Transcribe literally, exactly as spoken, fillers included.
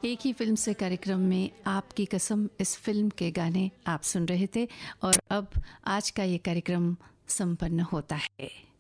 एक ही फिल्म से कार्यक्रम में आपकी कसम इस फिल्म के गाने आप सुन रहे थे और अब आज का ये कार्यक्रम संपन्न होता है।